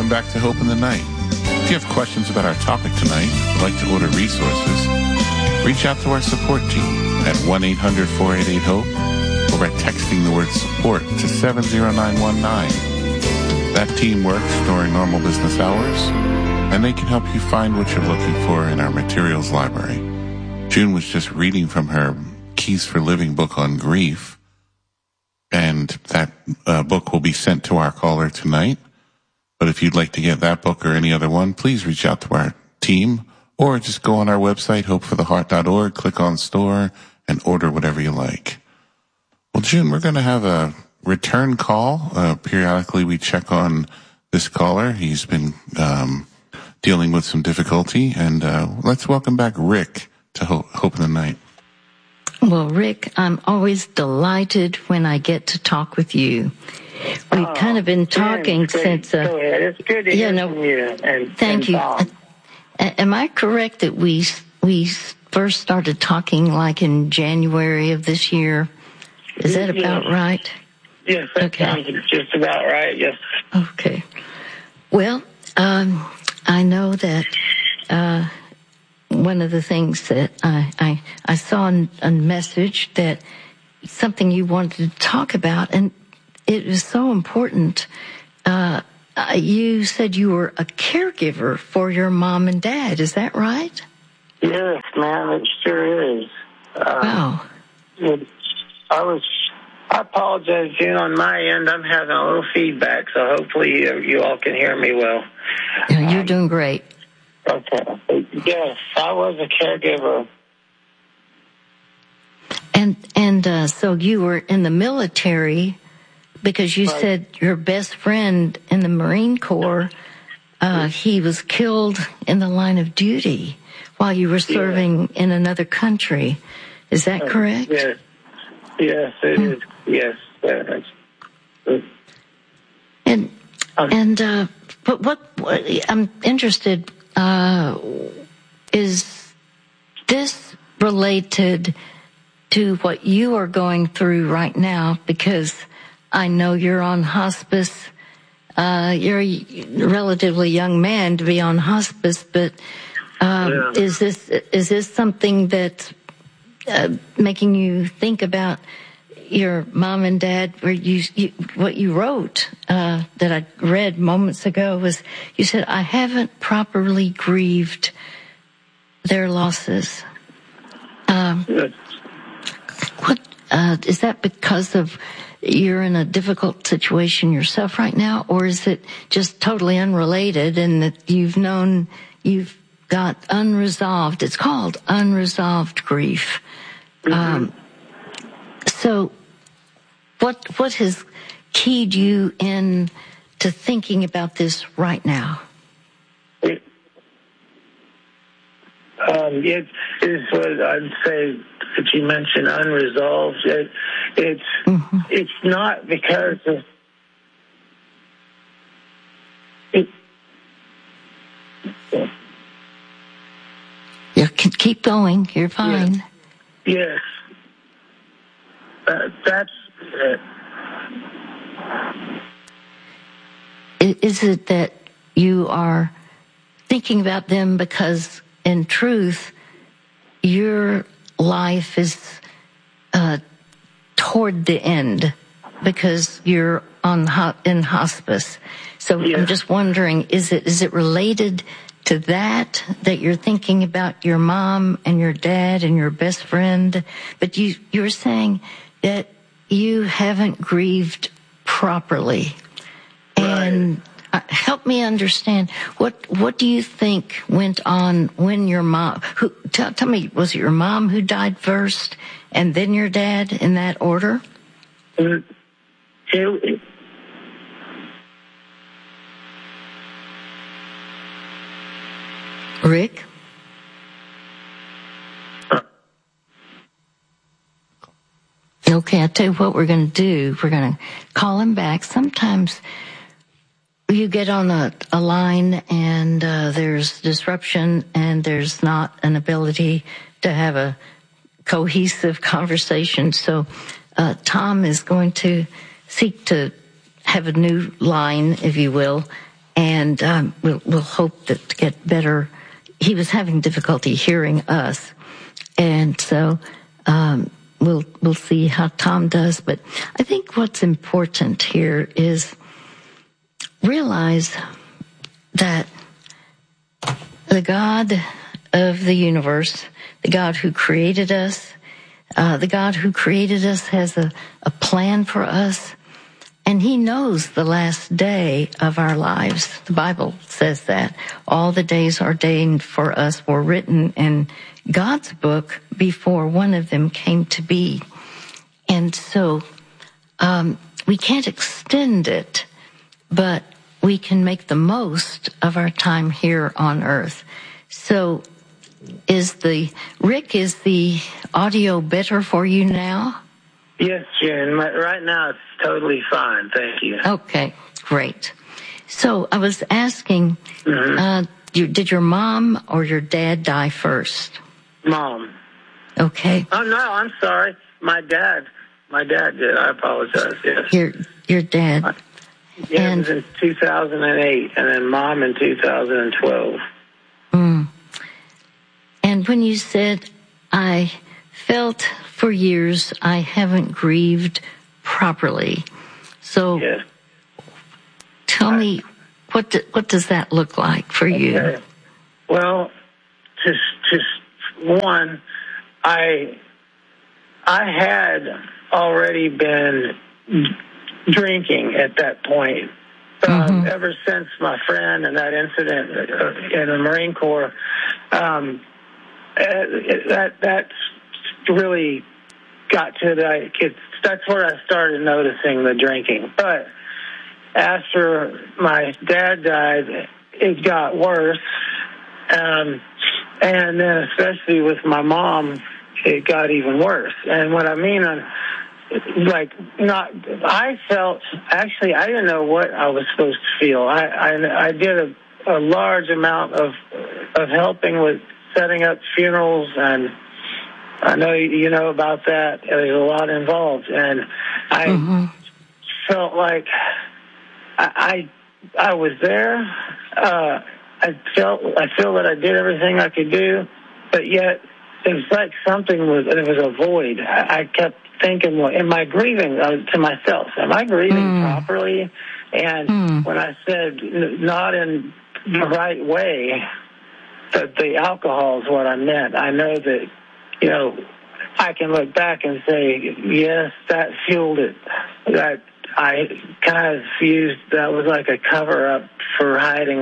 welcome back to Hope in the Night. If you have questions about our topic tonight, would like to order resources, reach out to our support team at 1-800-488-HOPE or by texting the word support to 70919. That team works during normal business hours, and they can help you find what you're looking for in our materials library. June was just reading from her Keys for Living book on grief, and that book will be sent to our caller tonight. But if you'd like to get that book or any other one, please reach out to our team or just go on our website, hopefortheheart.org, click on store, and order whatever you like. Well, June, we're going to have a return call. Periodically, we check on this caller. He's been dealing with some difficulty. And let's welcome back Rick to Hope in the Night. Well, Rick, I'm always delighted when I get to talk with you. We've kind of been talking since... Go ahead. It's good to hear from you. And, thank you. Am I correct that we first started talking like in January of this year? Is that about right? Yes, that sounds just about right, yes. Okay. Well, I know that one of the things that I saw in a message that something you wanted to talk about, and it was so important. You said you were a caregiver for your mom and dad. Is that right? Yes, ma'am, it sure is. Wow. I apologize, June, on my end. I'm having a little feedback, so hopefully you all can hear me well. You're doing great. Okay. Yes, I was a caregiver. And so you were in the military because you said your best friend in the Marine Corps, he was killed in the line of duty while you were serving in another country. Is that correct? Yes. Yes, it is. Yes. But what I'm interested, is this related to what you are going through right now? Because I know you're on hospice. You're a relatively young man to be on hospice, but is this something that's making you think about your mom and dad? Where what you wrote that I read moments ago was you said, "I haven't properly grieved their losses." What is that because of you're in a difficult situation yourself right now, or is it just totally unrelated and that you've got unresolved? It's called unresolved grief. Mm-hmm. So what has keyed you in to thinking about this right now? It is what I'd say that you mentioned unresolved. It's not because of it. You can keep going. You're fine. Yes. That's it. Is it that you are thinking about them because, in truth, your life is toward the end because you're in hospice? So I'm just wondering, is it related to that you're thinking about your mom and your dad and your best friend? But you're saying that you haven't grieved properly. And help me understand, what do you think went on when your mom, tell me, was it your mom who died first and then your dad, in that order? Rick? Okay, I'll tell you what we're going to do. We're going to call him back. Sometimes you get on a line and there's disruption and there's not an ability to have a cohesive conversation. So Tom is going to seek to have a new line, if you will, and we'll hope that to get better. He was having difficulty hearing us, and so we'll see how Tom does. But I think what's important here is realize that the God of the universe, the God who created us, has a plan for us, and he knows the last day of our lives. The Bible says that all the days ordained for us were written in God's book before one of them came to be. And so we can't extend it, but we can make the most of our time here on earth. So Rick, is the audio better for you now? Yes, Jen. Right now it's totally fine. Thank you. Okay, great. So I was asking, did your mom or your dad die first? Mom. Okay. Oh, no, I'm sorry. My dad did. I apologize. Yes. Your dad. Yeah, it was in 2008, and then Mom in 2012. And when you said, I felt for years I haven't grieved properly. So tell me, what does that look like for you? Okay. Well, just one, I had already been drinking at that point. Ever since my friend and that incident in the Marine Corps, that really got to that's where I started noticing the drinking. But after my dad died, it got worse. And then especially with my mom, it got even worse. And what I mean, I felt, actually, I didn't know what I was supposed to feel. I did a large amount of helping with setting up funerals, and I know you know about that. There's a lot involved, and I felt like I was there. I feel that I did everything I could do, but yet it was like it was a void. I kept thinking, well, am I grieving to myself? Am I grieving properly? And when I said not in the right way, that the alcohol is what I meant. I know that, I can look back and say, yes, that fueled it. That I kind of used, that was like a cover-up for hiding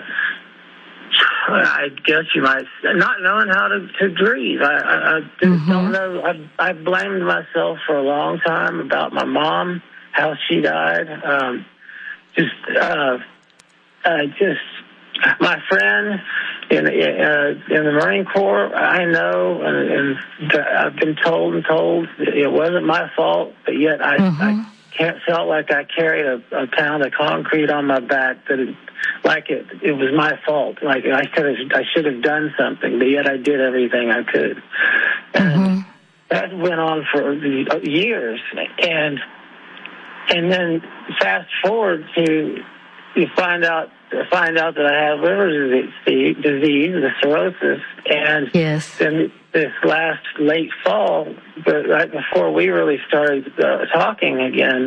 I guess you might, not knowing how to grieve. I just don't know. I blamed myself for a long time about my mom, how she died. My friend in the Marine Corps, I know, and I've been told it wasn't my fault, but yet I felt like I carried a pound of concrete on my back, that it was my fault. Like I should have done something, but yet I did everything I could. And that went on for years. And then fast forward to you find out that I have liver disease, the cirrhosis, and then this late fall, but right before we really started talking again,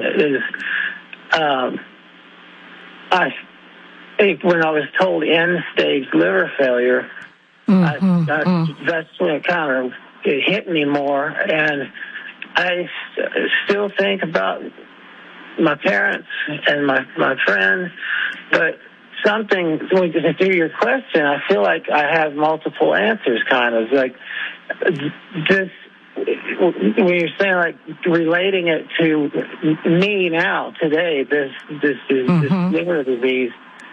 when I was told end-stage liver failure, that's when it hit me more, and I still think about my parents and my friends, but through your question, I feel like I have multiple answers, kind of like this. When you're saying like relating it to me now today, this liver disease,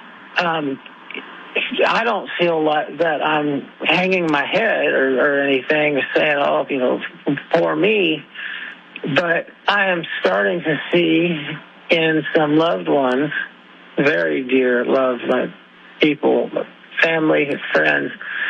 I don't feel like that I'm hanging my head or anything, saying, "Oh, poor me." But I am starting to see in some loved ones, very dear loved people, family, friends,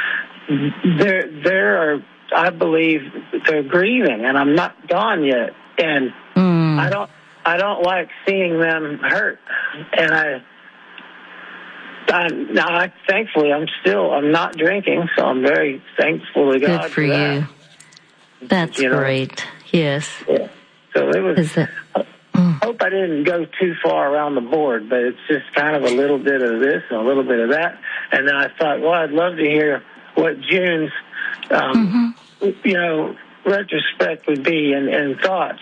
there are, I believe they're grieving, and I'm not gone yet, and I don't like seeing them hurt, and Thankfully, I'm not drinking, so I'm very thankful to God. Good for you. That's great. Yes. Yeah. So it was. I hope I didn't go too far around the board, but it's just kind of a little bit of this and a little bit of that. And then I thought, well, I'd love to hear what June's, retrospect would be and thoughts.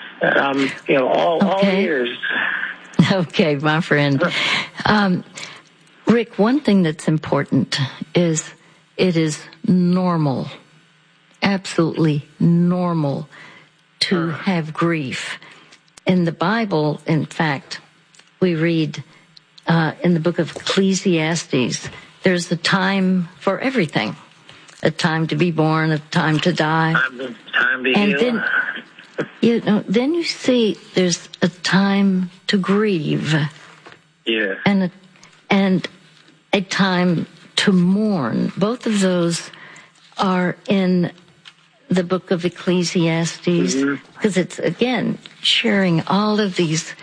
All ears. Okay, my friend. Rick, one thing that's important is it is normal, absolutely normal, to have grief. In the Bible, in fact, we read in the book of Ecclesiastes, there's a time for everything. A time to be born, a time to die. Time to heal. Then you see there's a time to grieve. Yeah. And a time to mourn. Both of those are in the book of Ecclesiastes, because it's, again, sharing all of these,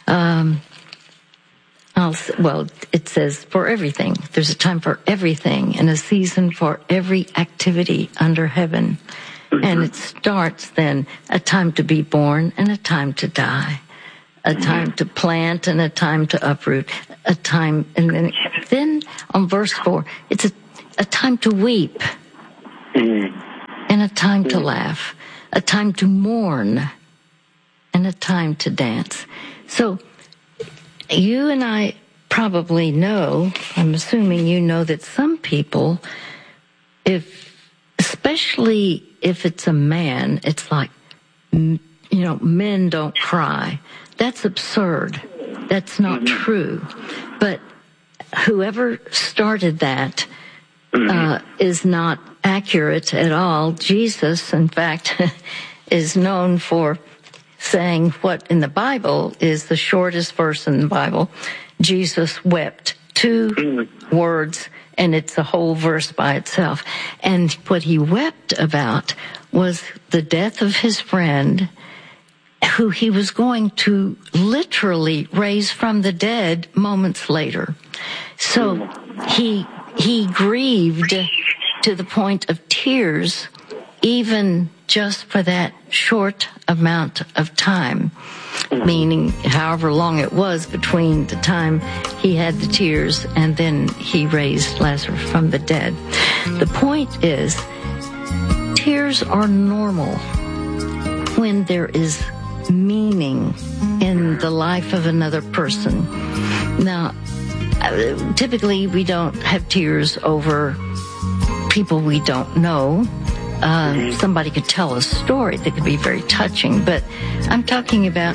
it says for everything. There's a time for everything and a season for every activity under heaven. And it starts then a time to be born and a time to die, a time to plant and a time to uproot, a time, and then on verse 4, it's a time to weep and a time to laugh, a time to mourn and a time to dance. So you and I probably know, I'm assuming you know, that some people, especially if it's a man, it's like, men don't cry. That's absurd. That's not true. But whoever started that is not accurate at all. Jesus, in fact, is known for saying what in the Bible is the shortest verse in the Bible. Jesus wept. 2 words, and it's a whole verse by itself. And what he wept about was the death of his friend, who he was going to literally raise from the dead moments later. So he grieved to the point of tears, even just for that short amount of time, meaning however long it was between the time he had the tears and then he raised Lazarus from the dead. The point is, tears are normal when there is meaning in the life of another person. Now, typically we don't have tears over people we don't know. Somebody could tell a story that could be very touching, but I'm talking about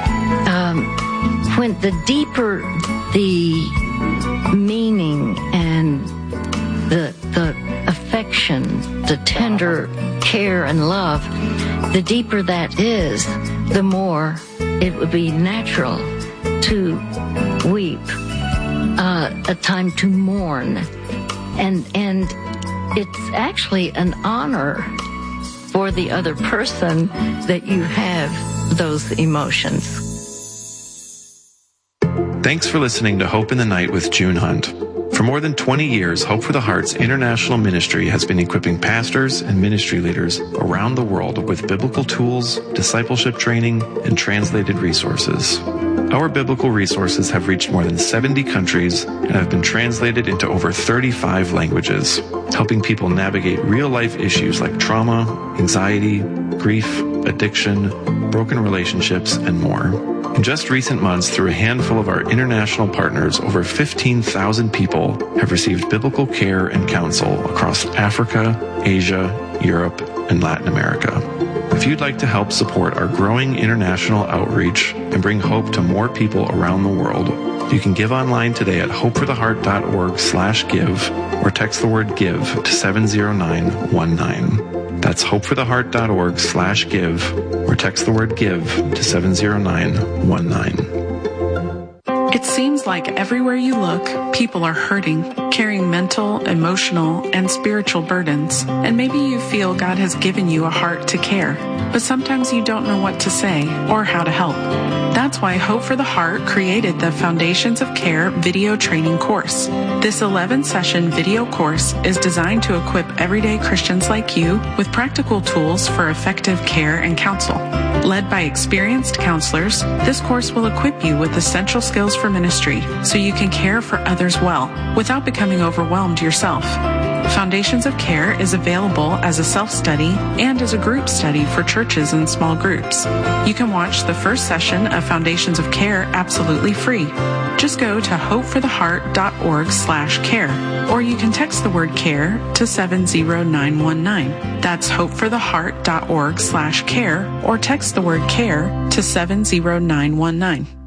when the deeper the meaning and the affection, the tender care and love, the deeper that is, the more it would be natural to weep, a time to mourn, and it's actually an honor for the other person that you have those emotions. Thanks for listening to Hope in the Night with June Hunt. For more than 20 years, Hope for the Heart's international ministry has been equipping pastors and ministry leaders around the world with biblical tools, discipleship training, and translated resources. Our biblical resources have reached more than 70 countries and have been translated into over 35 languages, helping people navigate real-life issues like trauma, anxiety, grief, addiction, broken relationships, and more. In just recent months, through a handful of our international partners, over 15,000 people have received biblical care and counsel across Africa, Asia, Europe, and Latin America. If you'd like to help support our growing international outreach and bring hope to more people around the world, you can give online today at hopefortheheart.org/give or text the word give to 70919. That's hopefortheheart.org/give or text the word give to 70919. It seems like everywhere you look, people are hurting, carrying mental, emotional, and spiritual burdens. And maybe you feel God has given you a heart to care, but sometimes you don't know what to say or how to help. That's why Hope for the Heart created the Foundations of Care video training course. This 11-session video course is designed to equip everyday Christians like you with practical tools for effective care and counsel. Led by experienced counselors, this course will equip you with essential skills for ministry so you can care for others well without becoming overwhelmed yourself. Foundations of Care is available as a self-study and as a group study for churches and small groups. You can watch the first session of Foundations of Care absolutely free. Just go to hopefortheheart.org/care, or you can text the word CARE to 70919. That's hopefortheheart.org/care, or text the word CARE to 70919.